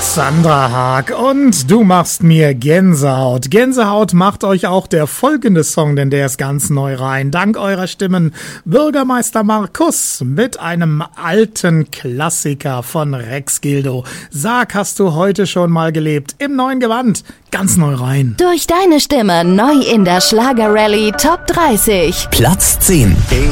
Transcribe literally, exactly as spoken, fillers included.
Sandra Haag und du machst mir Gänsehaut. Gänsehaut macht euch auch der folgende Song, denn der ist ganz neu rein. Dank eurer Stimmen Bürgermeister Markus mit einem alten Klassiker von Rex Gildo. Sag, hast du heute schon mal gelebt? Im neuen Gewand, ganz neu rein. Durch deine Stimme neu in der Schlagerrallye Top dreißig. Platz zehn.